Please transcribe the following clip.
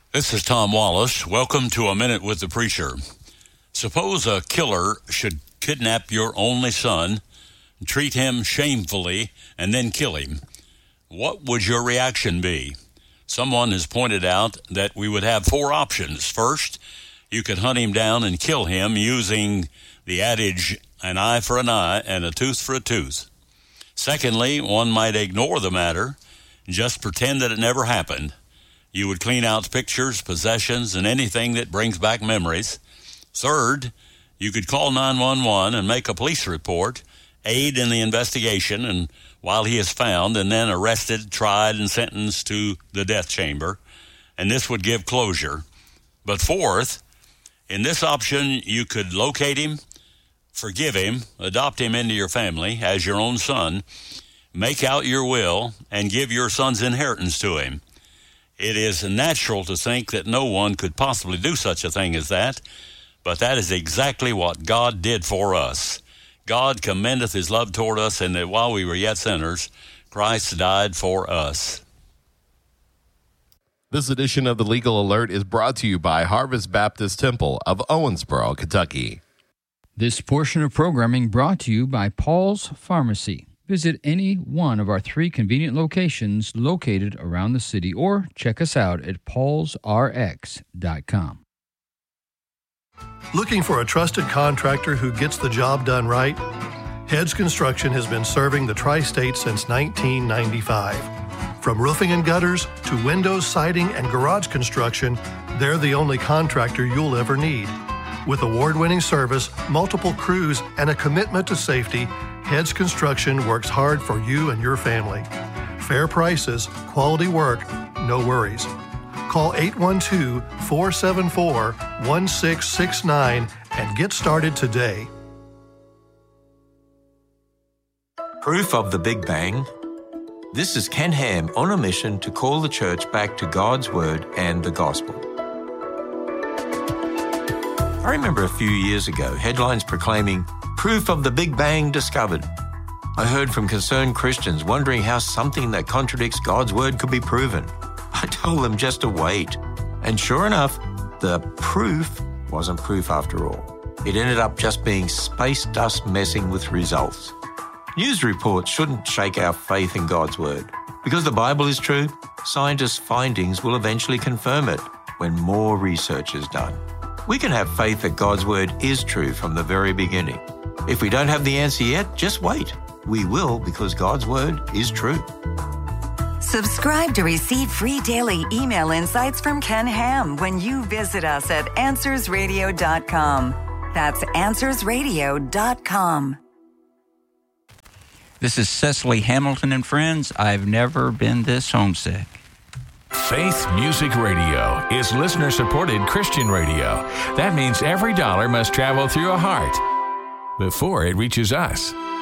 This is Tom Wallace. Welcome to A Minute with the Preacher. Suppose a killer should kidnap your only son, treat him shamefully, and then kill him. What would your reaction be? Someone has pointed out that we would have 4 options. First, you could hunt him down and kill him using the adage, an eye for an eye and a tooth for a tooth. Secondly, one might ignore the matter, just pretend that it never happened. You would clean out pictures, possessions, and anything that brings back memories. Third, you could call 911 and make a police report, aid in the investigation, and while he is found, and then arrested, tried, and sentenced to the death chamber. And this would give closure. But fourth, in this option, you could locate him, forgive him, adopt him into your family as your own son, make out your will, and give your son's inheritance to him. It is natural to think that no one could possibly do such a thing as that, but that is exactly what God did for us. God commendeth his love toward us, and that while we were yet sinners, Christ died for us. This edition of the Legal Alert is brought to you by Harvest Baptist Temple of Owensboro, Kentucky. This portion of programming brought to you by Paul's Pharmacy. Visit any one of our 3 convenient locations located around the city or check us out at paulsrx.com. Looking for a trusted contractor who gets the job done right? Heads Construction has been serving the Tri-State since 1995. From roofing and gutters to windows, siding, and garage construction, they're the only contractor you'll ever need. With award-winning service, multiple crews, and a commitment to safety, Heads Construction works hard for you and your family. Fair prices, quality work, no worries. Call 812-474-1669 and get started today. Proof of the Big Bang? This is Ken Ham on a mission to call the church back to God's Word and the Gospel. I remember a few years ago, headlines proclaiming, "Proof of the Big Bang discovered." I heard from concerned Christians wondering how something that contradicts God's Word could be proven. I told them just to wait. And sure enough, the proof wasn't proof after all. It ended up just being space dust messing with results. News reports shouldn't shake our faith in God's Word. Because the Bible is true, scientists' findings will eventually confirm it when more research is done. We can have faith that God's Word is true from the very beginning. If we don't have the answer yet, just wait. We will, because God's Word is true. Subscribe to receive free daily email insights from Ken Ham when you visit us at AnswersRadio.com. That's AnswersRadio.com. This is Cecily Hamilton and friends. I've never been this homesick. Faith Music Radio is listener-supported Christian radio. That means every dollar must travel through a heart before it reaches us.